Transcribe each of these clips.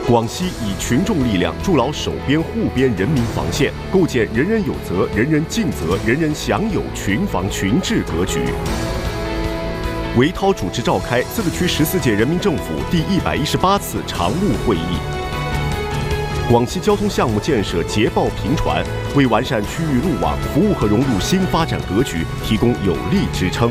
广西以群众力量筑牢守边护边人民防线，构建人人有责、人人尽责、人人享有群防群治格局。韦涛主持召开自治区14届人民政府第118次常务会议。广西交通项目建设捷报频传，为完善区域路网服务和融入新发展格局提供有力支撑。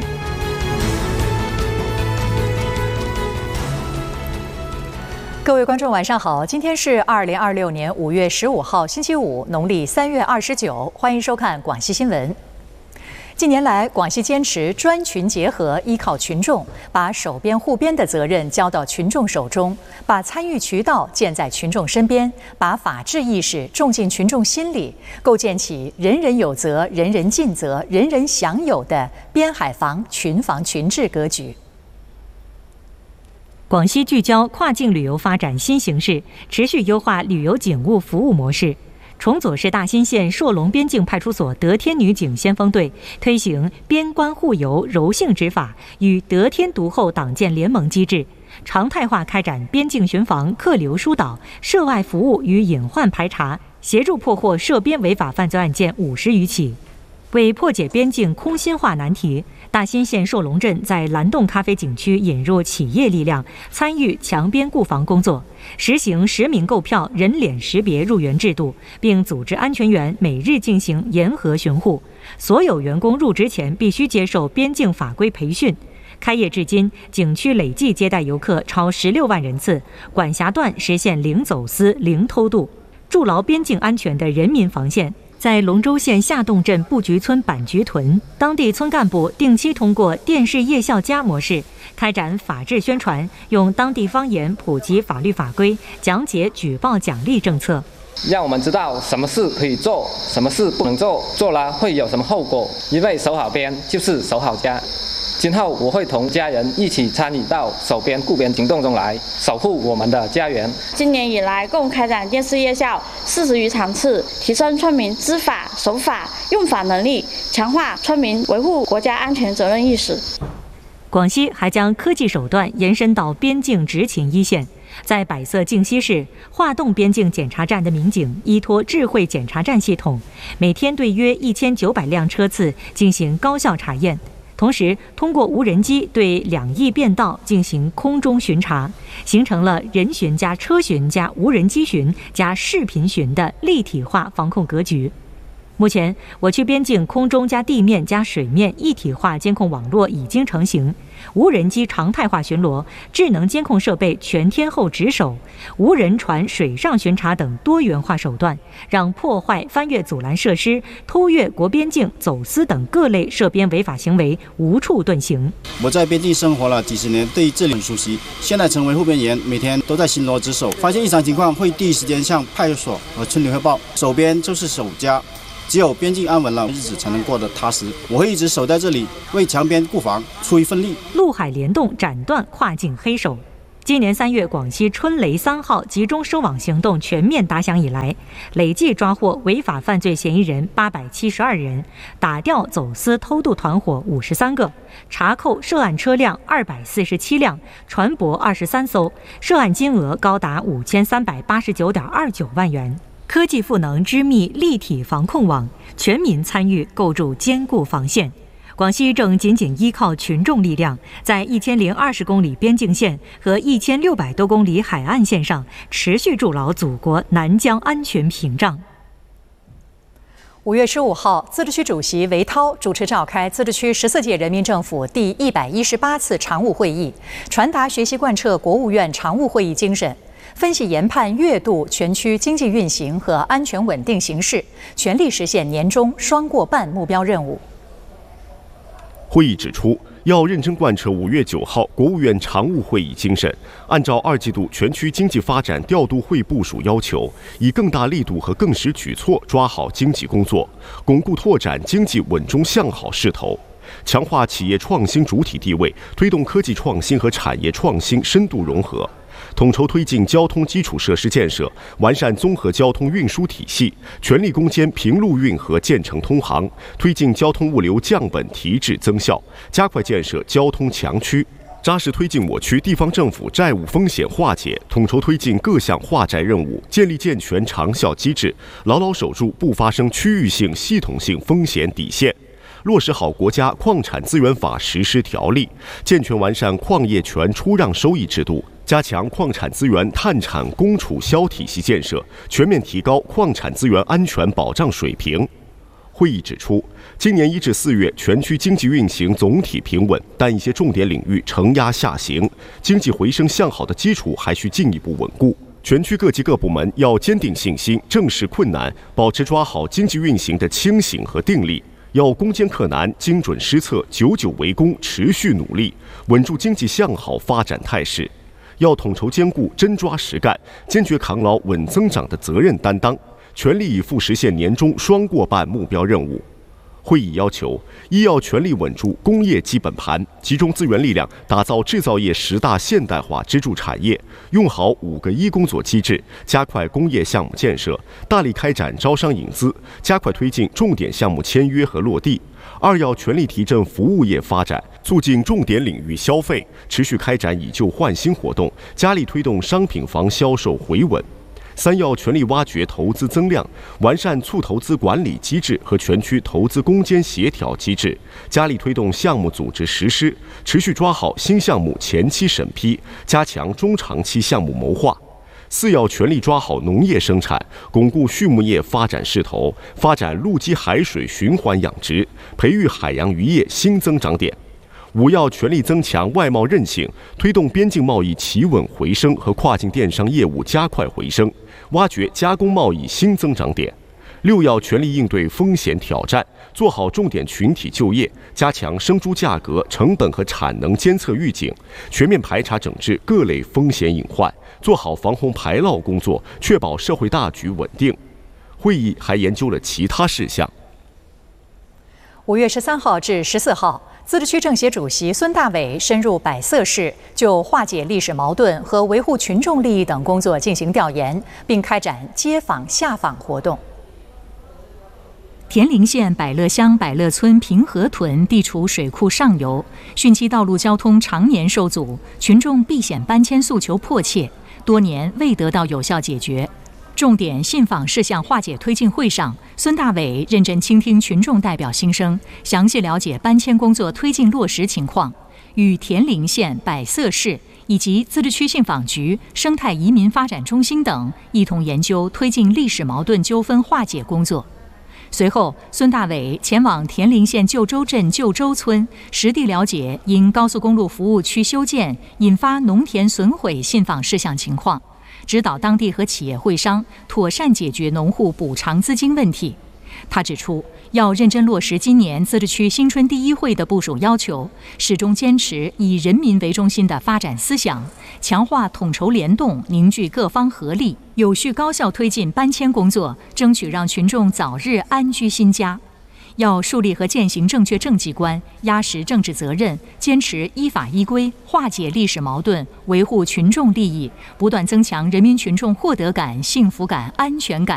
各位观众，晚上好！今天是2026年5月15号，星期五，农历3月29，欢迎收看广西新闻。近年来，广西坚持专群结合，依靠群众，把守边护边的责任交到群众手中，把参与渠道建在群众身边，把法治意识种进群众心里，构建起人人有责、人人尽责、人人享有的边海防群治格局。 广西聚焦跨境旅游发展新形势，持续优化旅游警务服务模式。崇左市大兴县朔龙边境派出所德天女警先锋队推行边关护邮柔性执法与德天独厚党建联盟机制，常态化开展边境巡防、客流疏导、涉外服务与隐患排查，协助破获涉边违法犯罪案件50余起。为破解边境空心化难题，大兴县朔龙镇在蓝洞咖啡景区引入企业力量，参与强边固防工作，实行实名购票、人脸识别入园制度，并组织安全员每日进行严核巡护。所有员工入职前必须接受边境法规培训。开业至今，景区累计接待游客超16万人次，管辖段实现零走私、零偷渡，筑牢边境安全的人民防线。在龙州县下洞镇布局村板菊屯，当地村干部定期通过电视夜校家模式开展法治宣传，用当地方言普及法律法规，讲解举报奖励政策， 让我们知道什么事可以做，什么事不能做，做了会有什么后果。因为守好边就是守好家。今后我会同家人一起参与到守边固边行动中来，守护我们的家园。 今年以来，共开展电视夜校40余场次，提升村民知法、守法、用法能力，强化村民维护国家安全责任意识。 广西还将科技手段延伸到边境执勤一线。在百色靖西市化洞边境检查站的民警依托智慧检查站系统，每天对约1900辆车次进行高效查验。同时，通过无人机对2亿便道进行空中巡查，形成了人巡加车巡加无人机巡加视频巡的立体化防控格局。目前，我区边境空中加地面加水面一体化监控网络已经成型，无人机常态化巡逻、智能监控设备全天候值守、无人船水上巡查等多元化手段，让破坏、翻越阻拦设施、偷越国边境、走私等各类涉边违法行为无处遁形。 我在边境生活了几十年，对这里很熟悉。现在成为护边员，每天都在巡逻值守，发现异常情况会第一时间向派出所和村里汇报。守边就是守家。只有边境安稳了，日子才能过得踏实。我会一直守在这里，为强边固防出一份力。 陆海联动，斩断跨境黑手。今年3月，广西春雷3号集中收网行动全面打响以来，累计抓获违法犯罪嫌疑人872人，打掉走私偷渡团伙53个，查扣涉案车辆247辆，船舶23艘，涉案金额高达5389.29万元。科技赋能织密立体防控网，全民参与构筑坚固防线。广西正紧紧依靠群众力量，在1020公里边境线和1600多公里海岸线上持续筑牢祖国南疆安全屏障。 5月15号，自治区主席韦涛主持召开自治区14届人民政府第118次常务会议，传达学习贯彻国务院常务会议精神，分析研判月度全区经济运行和安全稳定形势，全力实现年终双过半目标任务。 会议指出，要认真贯彻5月9号国务院常务会议精神，按照2季度全区经济发展调度会部署要求，以更大力度和更实举措抓好经济工作，巩固拓展经济稳中向好势头，强化企业创新主体地位，推动科技创新和产业创新深度融合。统筹推进交通基础设施建设，完善综合交通运输体系，全力攻坚平陆运河建成通航，推进交通物流降本提质增效，加快建设交通强区。 扎实推进我区地方政府债务风险化解，统筹推进各项化债任务，建立健全长效机制，牢牢守住不发生区域性、系统性风险底线。落实好国家矿产资源法实施条例，健全完善矿业权出让收益制度，加强矿产资源探产供储销体系建设，全面提高矿产资源安全保障水平。会议指出，今年1至4月全区经济运行总体平稳，但一些重点领域承压下行，经济回升向好的基础还需进一步稳固。全区各级各部门要坚定信心，正视困难，保持抓好经济运行的清醒和定力，要攻坚克难，精准施策，久久为功，持续努力，稳住经济向好发展态势。要统筹兼顾，真抓实干，坚决扛牢稳增长的责任担当，全力以赴实现年终双过半目标任务。会议要求，一要全力稳住工业基本盘，集中资源力量打造制造业10大现代化支柱产业，用好5个1工作机制，加快工业项目建设，大力开展招商引资，加快推进重点项目签约和落地。二要全力提振服务业发展，促进重点领域消费，持续开展以旧换新活动，加力推动商品房销售回稳。三要全力挖掘投资增量，完善促投资管理机制和全区投资攻坚协调机制，加力推动项目组织实施，持续抓好新项目前期审批，加强中长期项目谋划。四要全力抓好农业生产，巩固畜牧业发展势头，发展陆基海水循环养殖，培育海洋渔业新增长点。五要全力增强外贸韧性，推动边境贸易企稳回升和跨境电商业务加快回升，挖掘加工贸易新增长点。六要全力应对风险挑战，做好重点群体就业，加强生猪价格、成本和产能监测预警，全面排查整治各类风险隐患，做好防洪排涝工作，确保社会大局稳定。会议还研究了其他事项。 5月13号至14号，自治区政协主席孙大伟深入百色市，就化解历史矛盾和维护群众利益等工作进行调研，并开展街访下访活动。 田陵县百乐乡百乐村平和屯地处水库上游，汛期道路交通常年受阻，群众避险搬迁诉求迫切，多年未得到有效解决。重点信访事项化解推进会上，孙大伟认真倾听群众代表心声，详细了解搬迁工作推进落实情况，与田陵县百色市以及自治区信访局、生态移民发展中心等一同研究推进历史矛盾纠纷化解工作。随后，孙大伟前往田陵县旧州镇旧州村，实地了解因高速公路服务区修建引发农田损毁信访事项情况，指导当地和企业会商妥善解决农户补偿资金问题。他指出，要认真落实今年自治区新春第一会的部署要求，始终坚持以人民为中心的发展思想，强化统筹联动，凝聚各方合力，有序高效推进搬迁工作，争取让群众早日安居新家。要树立和践行正确政绩观，压实政治责任，坚持依法依规，化解历史矛盾，维护群众利益，不断增强人民群众获得感、幸福感、安全感。